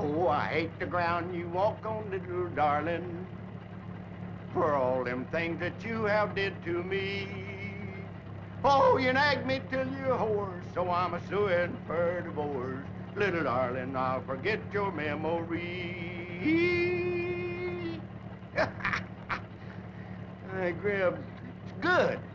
Oh, I hate the ground you walk on, little darling, for all them things that you have did to me. Oh, you nag me till you're hoarse, so I'm a-suing for divorce. Little darling, I'll forget your memory. Hey, Grib, it's good.